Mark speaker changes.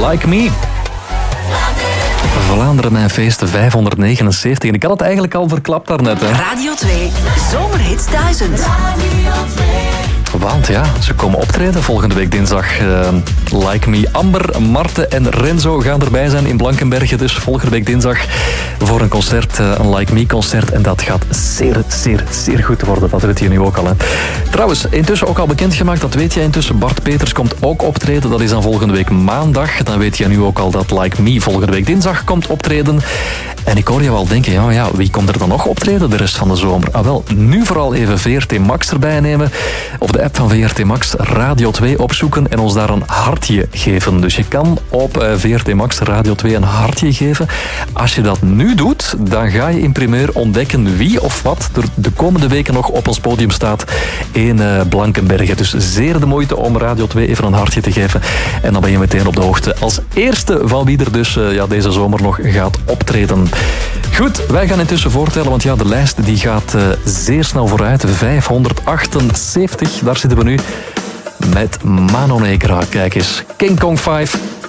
Speaker 1: Like Me. Vlaanderen mijn feest 579. En ik had het eigenlijk al verklapt daarnet. Hè.
Speaker 2: Radio 2, Zomerhits 1000. Radio 2.
Speaker 1: Want ja, ze komen optreden volgende week dinsdag. Like Me. Amber, Marten en Renzo gaan erbij zijn in Blankenberge. Dus volgende week dinsdag voor een concert, een Like Me concert. En dat gaat zeer goed worden. Dat weet je nu ook al. Hè. Trouwens, intussen ook al bekendgemaakt, dat weet jij intussen. Bart Peters komt ook optreden. Dat is dan volgende week maandag. Dan weet jij nu ook al dat Like Me volgende week dinsdag komt optreden. En ik hoor je wel denken, ja, wie komt er dan nog optreden de rest van de zomer? Ah wel, nu vooral even VRT Max erbij nemen. Of de app van VRT Max Radio 2 opzoeken en ons daar een hartje geven. Dus je kan op VRT Max Radio 2 een hartje geven. Als je dat nu doet, dan ga je in primeur ontdekken wie of wat er de komende weken nog op ons podium staat in Blankenberge. Dus zeer de moeite om Radio 2 even een hartje te geven. En dan ben je meteen op de hoogte als eerste van wie er dus deze zomer nog gaat optreden. Goed, wij gaan intussen voortellen, want ja, de lijst die gaat zeer snel vooruit. 578, daar zitten we nu met Mano Negra. Kijk eens, King Kong 5.